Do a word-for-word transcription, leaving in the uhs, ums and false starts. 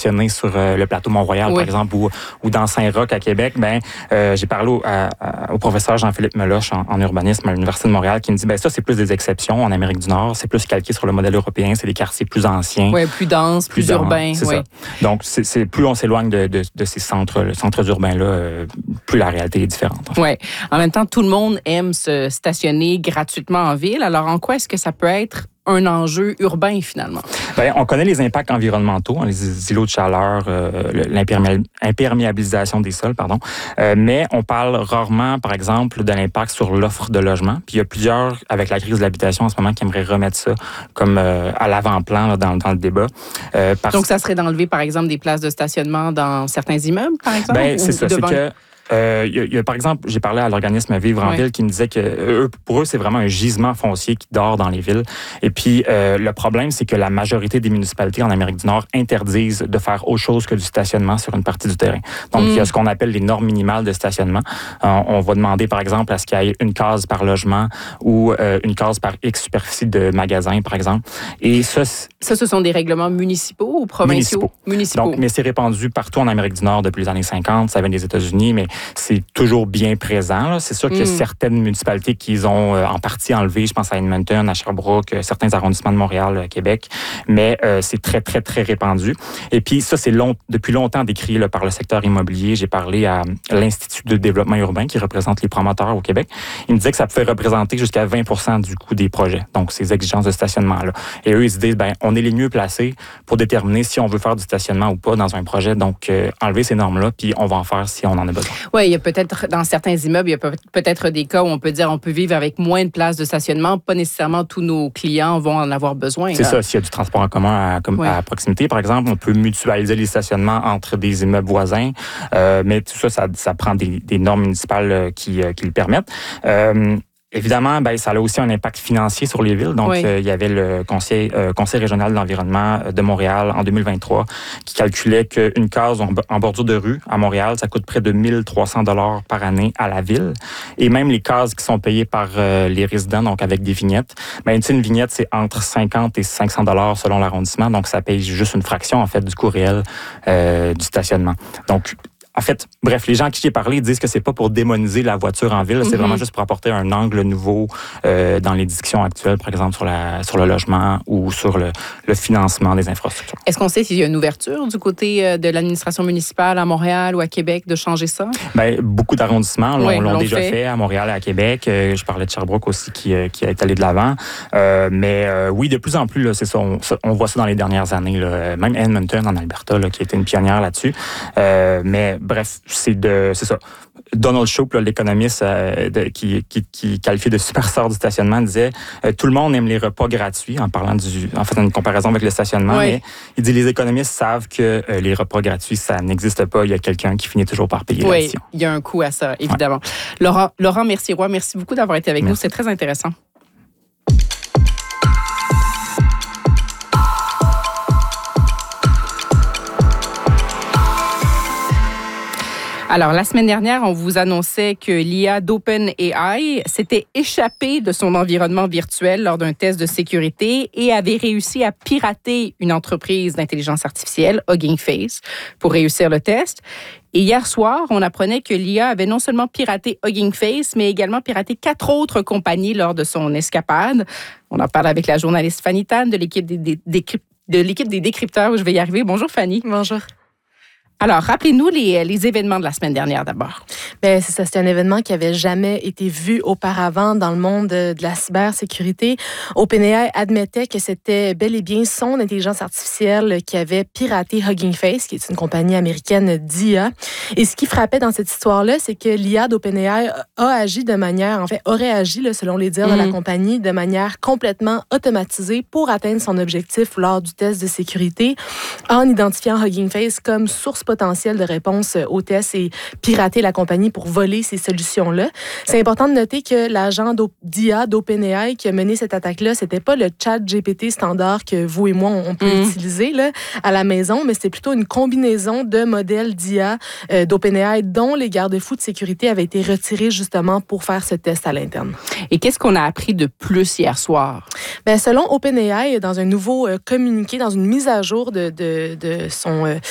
stationner sur euh, le plateau Mont-Royal, oui. par exemple, ou, ou dans Saint-Roch à Québec, ben euh, j'ai parlé au, à, à, au professeur Jean-Philippe Meloche en, en urbanisme à l'Université de Montréal qui me dit ben ça, c'est plus des exceptions en Amérique du Nord. C'est plus calqué sur le modèle européen. C'est des quartiers plus anciens. Oui, plus denses, plus, plus urbains. C'est oui. ça. Donc, c'est, c'est, plus on s'éloigne de, de, de ces centres, centres urbains-là, euh, plus la réalité est différente. En fait. Oui. En même temps, tout le monde aime se stationner gratuitement en ville. Alors, en quoi est-ce que ça peut être un enjeu urbain, finalement? Bien, on connaît les impacts environnementaux, hein, les îlots de chaleur, euh, l'imperméabilisation des sols, pardon. Euh, mais on parle rarement, par exemple, de l'impact sur l'offre de logement. Puis il y a plusieurs, avec la crise de l'habitation en ce moment, qui aimeraient remettre ça comme euh, à l'avant-plan là, dans, dans le débat. Euh, parce... Donc, ça serait d'enlever, par exemple, des places de stationnement dans certains immeubles, par exemple? Bien, c'est ça. Devant... C'est que... Euh, y a, y a, par exemple, j'ai parlé à l'organisme Vivre en oui. ville qui me disait que eux, pour eux, c'est vraiment un gisement foncier qui dort dans les villes. Et puis, euh, le problème, c'est que la majorité des municipalités en Amérique du Nord interdisent de faire autre chose que du stationnement sur une partie du terrain. Donc, il mm. y a ce qu'on appelle les normes minimales de stationnement. Euh, on va demander, par exemple, à ce qu'il y ait une case par logement ou euh, une case par X superficie de magasin, par exemple. Et ça, ça, ce sont des règlements municipaux ou provinciaux? Municipaux. Municipaux. Donc, mais c'est répandu partout en Amérique du Nord depuis les années cinquante. Ça vient des États-Unis, mais c'est toujours bien présent. Là. C'est sûr qu'il y a mm. certaines municipalités qui ont euh, en partie enlevé, je pense à Edmonton, à Sherbrooke, euh, certains arrondissements de Montréal, euh, Québec, mais euh, c'est très, très, très répandu. Et puis ça, c'est long, depuis longtemps décrit là, par le secteur immobilier. J'ai parlé à l'Institut de développement urbain qui représente les promoteurs au Québec. Il me disait que ça pouvait représenter jusqu'à vingt pour cent du coût des projets, donc ces exigences de stationnement-là. Et eux, ils se disent, ben, on est les mieux placés pour déterminer si on veut faire du stationnement ou pas dans un projet. Donc, euh, enlever ces normes-là, puis on va en faire si on en a besoin. Oui, il y a peut-être, dans certains immeubles, il y a peut-être des cas où on peut dire on peut vivre avec moins de places de stationnement. Pas nécessairement tous nos clients vont en avoir besoin. C'est là. ça. S'il y a du transport en commun à, comme, oui. à proximité, par exemple, on peut mutualiser les stationnements entre des immeubles voisins. Euh, mais tout ça, ça, ça prend des, des normes municipales qui, qui le permettent. Euh, Évidemment, ben, ça a aussi un impact financier sur les villes. Donc, oui. euh, il y avait le Conseil, euh, Conseil régional de l'environnement de Montréal en deux mille vingt-trois qui calculait qu'une case en, en bordure de rue à Montréal, ça coûte près de mille trois cents dollars par année à la ville. Et même les cases qui sont payées par euh, les résidents, donc avec des vignettes, ben, une vignette, c'est entre cinquante et cinq cents dollars selon l'arrondissement. Donc, ça paye juste une fraction, en fait, du coût réel euh, du stationnement. Donc, En fait, bref, les gens à qui j'ai parlé disent que c'est pas pour démoniser la voiture en ville, c'est mm-hmm. vraiment juste pour apporter un angle nouveau euh, dans les discussions actuelles, par exemple sur la sur le logement ou sur le, le financement des infrastructures. Est-ce qu'on sait s'il y a une ouverture du côté de l'administration municipale à Montréal ou à Québec de changer ça? Bien, beaucoup d'arrondissements l'ont, oui, l'ont l'ont déjà fait. fait à Montréal et à Québec. Euh, je parlais de Sherbrooke aussi qui, euh, qui est allé de l'avant. Euh, mais euh, oui, de plus en plus, là, c'est ça, on, on voit ça dans les dernières années. Là. Même Edmonton en Alberta, là, qui a été une pionnière là-dessus. Euh, mais bref, c'est de, c'est ça. Donald Shoup, là, l'économiste euh, de, qui, qui, qui qualifie de superstar du stationnement, disait euh, tout le monde aime les repas gratuits, en parlant du, en fait, une comparaison avec le stationnement. Oui. Mais il dit les économistes savent que euh, les repas gratuits, ça n'existe pas. Il y a quelqu'un qui finit toujours par payer oui, l'addition. Il y a un coût à ça, évidemment. Ouais. Laurent, Laurent Mercier-Roy, merci beaucoup d'avoir été avec merci. nous. C'est très intéressant. Alors, la semaine dernière, on vous annonçait que l'I A d'OpenAI s'était échappée de son environnement virtuel lors d'un test de sécurité et avait réussi à pirater une entreprise d'intelligence artificielle, Hugging Face, pour réussir le test. Et hier soir, on apprenait que l'I A avait non seulement piraté Hugging Face, mais également piraté quatre autres compagnies lors de son escapade. On en parle avec la journaliste Fanny Tan de l'équipe des, des, des, de l'équipe des décrypteurs. Je vais y arriver. Bonjour, Fanny. Bonjour. Alors, rappelez-nous les, les événements de la semaine dernière d'abord. Bien, c'est ça, c'est un événement qui avait jamais été vu auparavant dans le monde de, de la cybersécurité. OpenAI admettait que c'était bel et bien son intelligence artificielle qui avait piraté Hugging Face, qui est une compagnie américaine d'I A. Et ce qui frappait dans cette histoire-là, c'est que l'I A d'OpenAI a agi de manière, en fait, aurait agi, là, selon les dires mm. de la compagnie, de manière complètement automatisée pour atteindre son objectif lors du test de sécurité, en identifiant Hugging Face comme source potentiel de réponse au test et pirater la compagnie pour voler ces solutions-là. C'est important de noter que l'agent d'I A d'OpenAI qui a mené cette attaque-là, c'était pas le chat G P T standard que vous et moi, on peut mmh. utiliser là, à la maison, mais c'était plutôt une combinaison de modèles d'I A euh, d'OpenAI dont les garde-fous de sécurité avaient été retirés justement pour faire ce test à l'interne. Et qu'est-ce qu'on a appris de plus hier soir? Bien, selon OpenAI, dans un nouveau euh, communiqué, dans une mise à jour de, de, de son, euh,